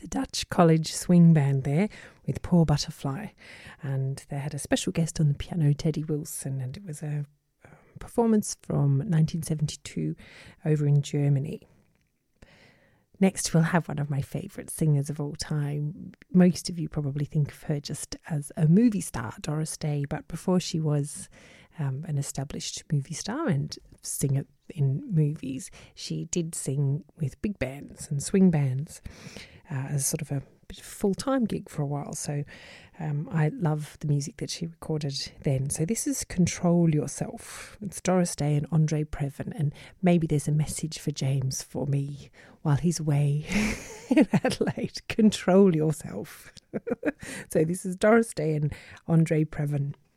the Dutch College Swing Band there with Poor Butterfly. And they had a special guest on the piano, Teddy Wilson, and it was a performance from 1972 over in Germany. Next, we'll have one of my favourite singers of all time. Most of you probably think of her just as a movie star, Doris Day, but before she was an established movie star and singer in movies, she did sing with big bands and swing bands as sort of a full-time gig for a while. So I love the music that she recorded then. So this is Control Yourself. It's Doris Day and Andre Previn, and maybe there's a message for James for me while he's away in Adelaide. Control yourself. So this is Doris Day and Andre Previn.